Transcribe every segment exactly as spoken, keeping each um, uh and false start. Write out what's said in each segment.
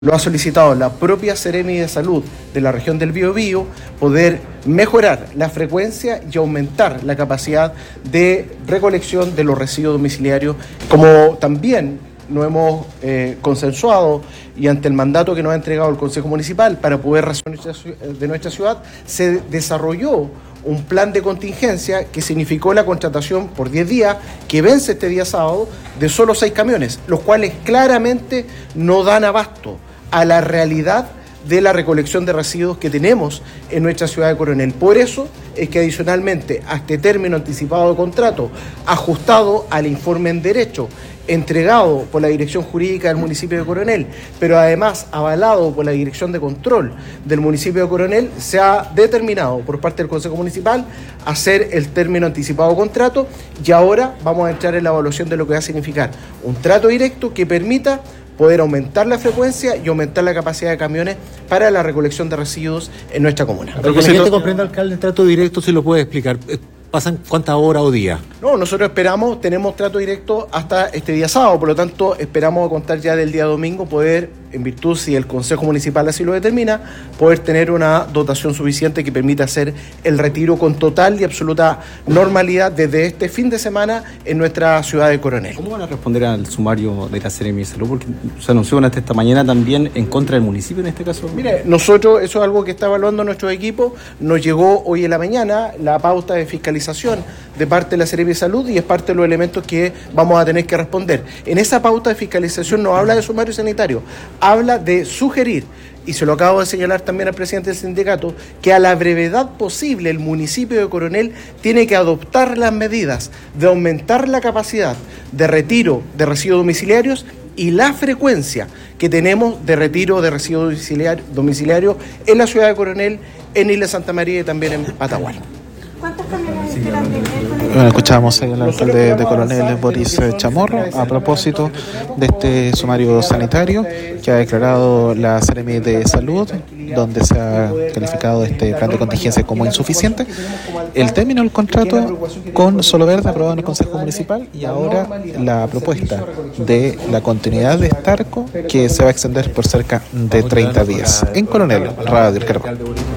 lo ha solicitado la propia Seremi de Salud de la región del Biobío, poder mejorar la frecuencia y aumentar la capacidad de recolección de los residuos domiciliarios, como también nos hemos eh, consensuado y ante el mandato que nos ha entregado el Consejo Municipal para poder resolver de nuestra ciudad, se desarrolló un plan de contingencia que significó la contratación por diez días, que vence este día sábado, de solo seis camiones, los cuales claramente no dan abasto a la realidad de la recolección de residuos que tenemos en nuestra ciudad de Coronel. Por eso es que adicionalmente a este término anticipado de contrato, ajustado al informe en derecho, entregado por la Dirección Jurídica del municipio de Coronel, pero además avalado por la Dirección de Control del municipio de Coronel, se ha determinado por parte del Consejo Municipal hacer el término anticipado de contrato, y ahora vamos a entrar en la evaluación de lo que va a significar un trato directo que permita poder aumentar la frecuencia y aumentar la capacidad de camiones para la recolección de residuos en nuestra comuna. Para que la gente comprenda, alcalde, el trato directo, si lo puede explicar. ¿Pasan cuántas horas o días? No, nosotros esperamos, tenemos trato directo hasta este día sábado, por lo tanto esperamos contar ya del día domingo poder, en virtud si el Consejo Municipal así lo determina, poder tener una dotación suficiente que permita hacer el retiro con total y absoluta normalidad desde este fin de semana en nuestra ciudad de Coronel. ¿Cómo van a responder al sumario de la Seremi de Salud? Porque se anunció hasta esta mañana también en contra del municipio en este caso. Mire, nosotros, eso es algo que está evaluando nuestro equipo, nos llegó hoy en la mañana la pauta de fiscalización de parte de la Seremi de Salud y es parte de los elementos que vamos a tener que responder. En esa pauta de fiscalización no habla de sumario sanitario, habla de sugerir, y se lo acabo de señalar también al presidente del sindicato, que a la brevedad posible el municipio de Coronel tiene que adoptar las medidas de aumentar la capacidad de retiro de residuos domiciliarios y la frecuencia que tenemos de retiro de residuos domiciliarios domiciliario en la ciudad de Coronel, en Isla Santa María y también en Patagual. ¿Cuántos camiones esperan tener? Bueno, escuchábamos al alcalde de Coronel, Boris Chamorro, a propósito de este sumario sanitario que ha declarado la Seremi de Salud, donde se ha calificado este plan de contingencia como insuficiente. El término del contrato con Solo Verde aprobado en el Consejo Municipal y ahora la propuesta de la continuidad de Starco que se va a extender por cerca de treinta días. En Coronel, Radio El Carbón.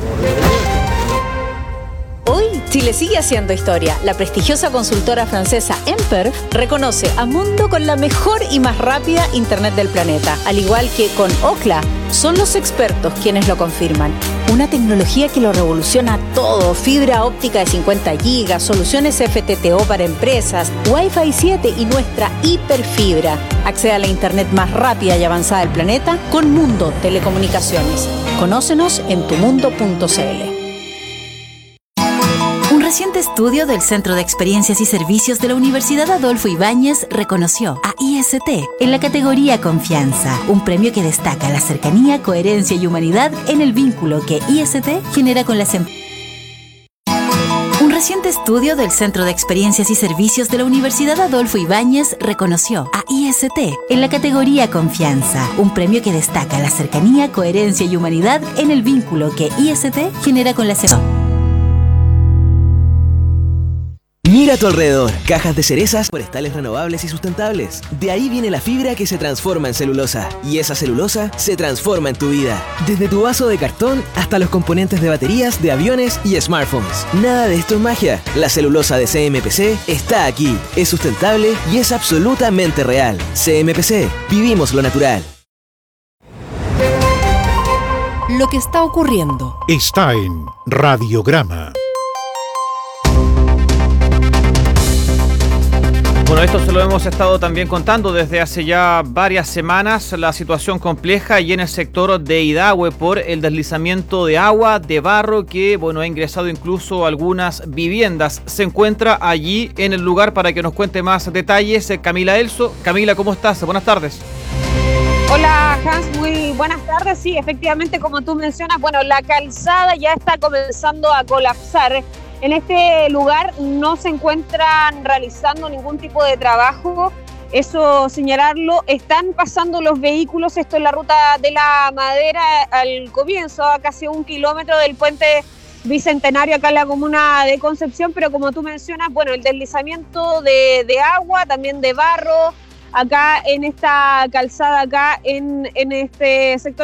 Chile sigue haciendo historia. La prestigiosa consultora francesa Emper reconoce a Mundo con la mejor y más rápida internet del planeta. Al igual que con Ookla, son los expertos quienes lo confirman. Una tecnología que lo revoluciona todo. Fibra óptica de cincuenta gigas, soluciones F T T O para empresas, Wi-Fi siete y nuestra hiperfibra. Accede a la internet más rápida y avanzada del planeta con Mundo Telecomunicaciones. Conócenos en tumundo punto c l. Un reciente estudio del Centro de Experiencias y Servicios de la Universidad Adolfo Ibáñez reconoció a I S T en la categoría Confianza, un premio que destaca la cercanía, coherencia y humanidad en el vínculo que I S T genera con las empresas. Un reciente estudio del Centro de Experiencias y Servicios de la Universidad Adolfo Ibáñez reconoció a I S T en la categoría Confianza, un premio que destaca la cercanía, coherencia y humanidad en el vínculo que I S T genera con las empresas. Mira a tu alrededor, cajas de cerezas forestales renovables y sustentables. De ahí viene la fibra que se transforma en celulosa. Y esa celulosa se transforma en tu vida. Desde tu vaso de cartón hasta los componentes de baterías, de aviones y smartphones. Nada de esto es magia. La celulosa de C M P C está aquí. Es sustentable y es absolutamente real. C M P C, vivimos lo natural. Lo que está ocurriendo está en Radiograma. Bueno, esto se lo hemos estado también contando desde hace ya varias semanas, la situación compleja y en el sector de Idahue por el deslizamiento de agua, de barro que, bueno, ha ingresado incluso a algunas viviendas. Se encuentra allí en el lugar para que nos cuente más detalles Camila Elso. Camila, ¿cómo estás? Buenas tardes. Hola Hans, muy buenas tardes. Sí, efectivamente, como tú mencionas, bueno, la calzada ya está comenzando a colapsar. En este lugar no se encuentran realizando ningún tipo de trabajo, eso señalarlo. Están pasando los vehículos, esto es la ruta de la Madera al comienzo, a casi un kilómetro del puente Bicentenario acá en la comuna de Concepción, pero como tú mencionas, bueno, el deslizamiento de, de agua, también de barro, acá en esta calzada, acá en, en este sector.